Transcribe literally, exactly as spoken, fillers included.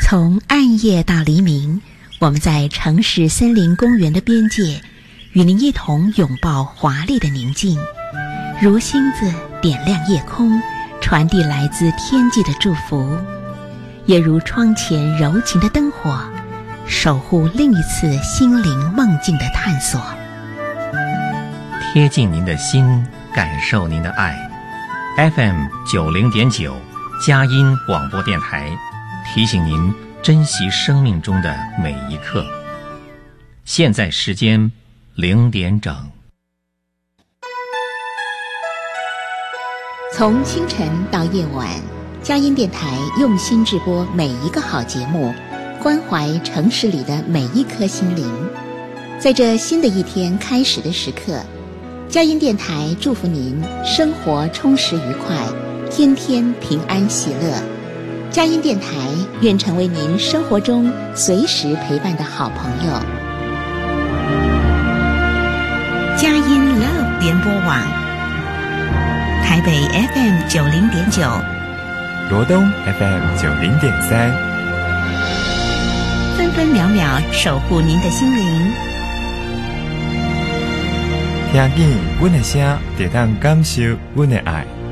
从暗夜到黎明，我们在城市森林公园的边界，与您一同拥抱华丽的宁静，如星子点亮夜空，传递来自天际的祝福，也如窗前柔情的灯火，守护另一次心灵梦境的探索。 贴近您的心，感受您的爱。F M 九零点九佳音广播电台提醒您珍惜生命中的每一刻。现在时间零点整。 从清晨到夜晚，佳音电台用心制播每一个好节目，关怀城市里的每一颗心灵。在这新的一天开始的时刻，佳音电台祝福您生活充实愉快，天天平安喜乐。佳音电台愿成为您生活中随时陪伴的好朋友。佳音 Love 联播网，台北 F M 九零点九， 罗东 F M 九零点三， 分分秒秒守护您的心灵。 听见阮的声，就当感受阮的爱。